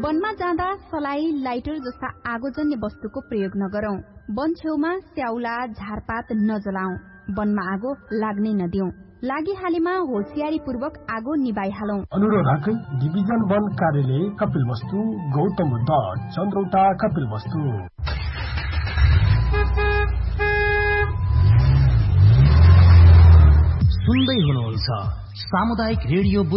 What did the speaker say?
वनमा जाँदा सलाई, लाइटर जस्ता आगोजन्य वस्तुको प्रयोग नगरौं। वन छेउमा स्याउला, झारपात नजलाऊ। वनमा आगो लाग्नै नदिऊ। लागिहालेमा होसियारीपूर्वक आगो निभाइहालौं। अनुरोधक डिभिजन वन कार्यालय कपिलवस्तु, गौतम बुद्ध, चन्द्रौटा कपिलवस्तु। सुन्दै हुनुहुन्छ सामुदायिक रेडियो